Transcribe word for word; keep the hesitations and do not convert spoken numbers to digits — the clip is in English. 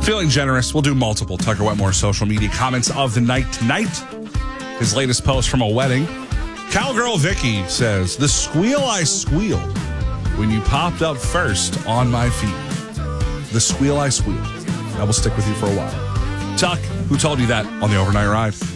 Feeling generous, we'll do multiple Tucker Wetmore social media comments of the night tonight. His latest post from a wedding. Cowgirl Vicky says, the squeal I squealed when you popped up first on my feed. The squeal I squealed. That will stick with you for a while. Tuck, who told you that on the overnight ride?